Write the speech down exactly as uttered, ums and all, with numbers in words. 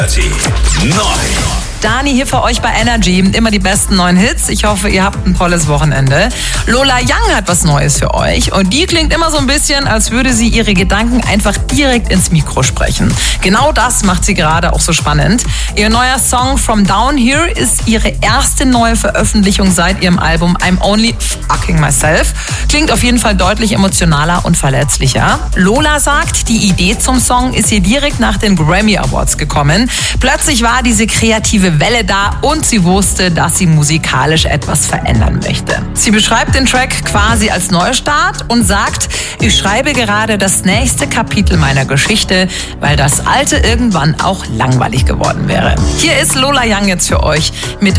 Neu. Dani hier für euch bei Energy. Immer die besten neuen Hits. Ich hoffe, ihr habt ein tolles Wochenende. Lola Young hat was Neues für euch. Und die klingt immer so ein bisschen, als würde sie ihre Gedanken einfach direkt ins Mikro sprechen. Genau das macht sie gerade auch so spannend. Ihr neuer Song From Down Here ist ihre erste neue Veröffentlichung seit ihrem Album I'm Only Fucking Myself. Klingt auf jeden Fall deutlich emotionaler und verletzlicher. Lola sagt, die Idee zum Song ist ihr direkt nach den Grammy Awards gekommen. Plötzlich war diese kreative Welle da und sie wusste, dass sie musikalisch etwas verändern möchte. Sie beschreibt den Track quasi als Neustart und sagt, ich schreibe gerade das nächste Kapitel meiner Geschichte, weil das alte irgendwann auch langweilig geworden wäre. Hier ist Lola Young jetzt für euch mit